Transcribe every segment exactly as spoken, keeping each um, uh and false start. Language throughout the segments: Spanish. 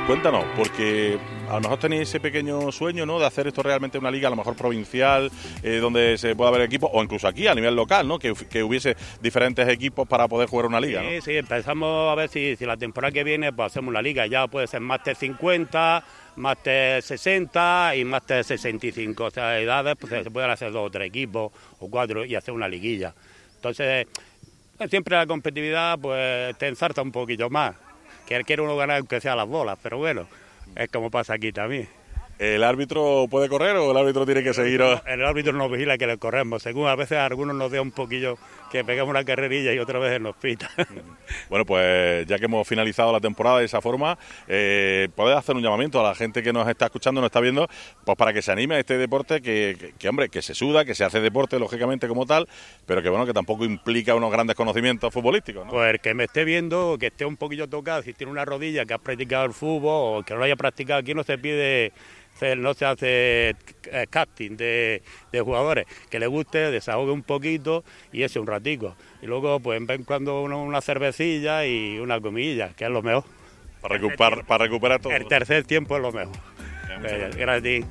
Cuéntanos, porque a lo mejor tenéis ese pequeño sueño, ¿no?, de hacer esto realmente una liga a lo mejor provincial, eh, donde se pueda ver equipos, o incluso aquí a nivel local, ¿no?, que, que hubiese diferentes equipos para poder jugar una liga, ¿no? Sí, sí, empezamos a ver si, si la temporada que viene pues hacemos una liga, ya puede ser máster cincuenta, máster sesenta y máster sesenta y cinco, o sea, edades, pues se pueden hacer dos o tres equipos o cuatro y hacer una liguilla. Entonces, pues, siempre la competitividad pues te ensarta un poquillo más, que quiere uno ganar aunque sea las bolas, pero bueno, es como pasa aquí también. ¿El árbitro puede correr o el árbitro tiene que seguir? El árbitro nos vigila que le corremos, según a veces a algunos nos da un poquillo que pegamos una carrerilla y otra vez nos pita. Bueno, pues ya que hemos finalizado la temporada de esa forma, eh, ¿puedes hacer un llamamiento a la gente que nos está escuchando, nos está viendo, pues para que se anime a este deporte que, que, que, hombre, que se suda, que se hace deporte lógicamente como tal, pero que bueno, que tampoco implica unos grandes conocimientos futbolísticos, ¿no? Pues el que me esté viendo, que esté un poquillo tocado, si tiene una rodilla, que ha practicado el fútbol o que no lo haya practicado, aquí no se pide... no se hace casting de, de jugadores, que le guste, desahogue un poquito y ese un ratico. Y luego pues en vez en cuando una, una cervecilla y una comidilla, que es lo mejor. Para recuperar, para recuperar todo. El tercer tiempo es lo mejor. Eh, gracias.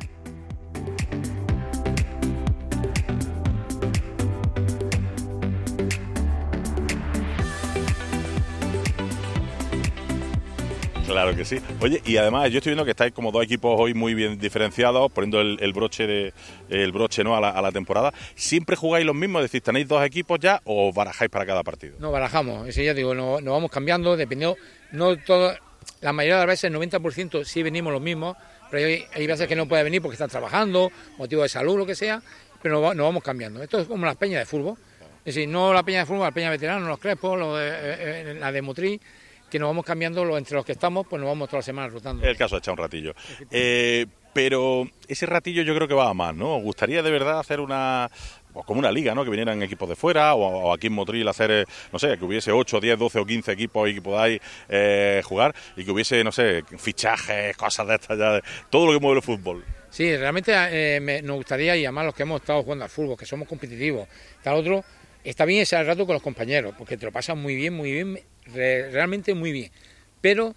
Claro que sí. Oye, y además yo estoy viendo que estáis como dos equipos hoy muy bien diferenciados, poniendo el, el broche de el broche no a la, a la temporada. ¿Siempre jugáis los mismos? Es decir, ¿tenéis dos equipos ya o barajáis para cada partido? No, barajamos. Eso ya digo, nos no vamos cambiando, dependiendo, no todo, la mayoría de las veces, el noventa por ciento sí venimos los mismos, pero hay, hay veces que no puede venir porque están trabajando, motivo de salud, lo que sea, pero nos, nos vamos cambiando. Esto es como las peñas de fútbol. Es decir, no la peña de fútbol, la peña de veteranos, los crespos, los de, eh, la de motriz, que nos vamos cambiando, lo, entre los que estamos, pues nos vamos todas las semanas rotando. El caso de echar un ratillo. Eh, pero ese ratillo yo creo que va a más, ¿no? ¿Os gustaría de verdad hacer una... o como una liga, ¿no?, que vinieran equipos de fuera, o, o aquí en Motril hacer, no sé, que hubiese ocho, diez, doce o quince equipos y que podáis eh, jugar, y que hubiese, no sé, fichajes, cosas de estas ya, de, todo lo que mueve el fútbol? Sí, realmente eh, me, nos gustaría, y además los que hemos estado jugando al fútbol, que somos competitivos, tal otro, está bien ese rato con los compañeros, porque te lo pasas muy bien, muy bien, re, realmente muy bien, pero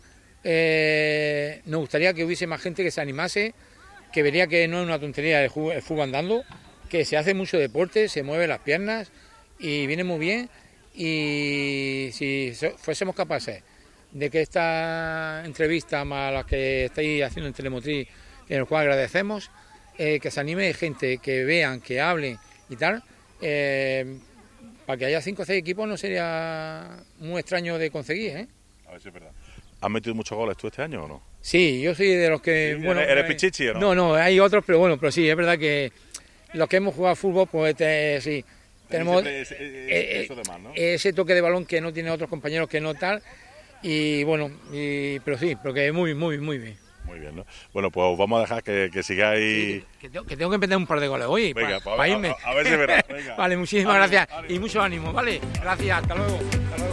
eh, nos gustaría que hubiese más gente que se animase, que vería que no es una tontería el, el fútbol andando, que se hace mucho deporte, se mueven las piernas y viene muy bien, y si fuésemos capaces de que esta entrevista más la que estáis haciendo en Telemotriz, en el cual agradecemos, eh, que se anime gente, que vean, que hablen y tal, eh, para que haya cinco o seis equipos no sería muy extraño de conseguir, ¿eh? A ver si es verdad. ¿Has metido muchos goles tú este año o no? Sí, yo soy de los que... ¿Sí? bueno, ¿Eres pichichi o no? No, no, hay otros, pero bueno, pero sí, es verdad que los que hemos jugado fútbol, pues te, sí, tenemos ese, eh, eso de más, ¿no? ese toque de balón que no tienen otros compañeros que no tal, y bueno, y, pero sí, pero que muy, muy, muy bien. Muy bien, ¿no? Bueno, pues vamos a dejar que, que sigáis... Sí, que, tengo, que tengo que empezar un par de goles hoy. Venga, para, para, para irme. A, a ver si es verdad. Venga. Vale, muchísimas ánimo, gracias ánimo. Y mucho ánimo, ¿vale? Gracias, hasta luego. Hasta luego.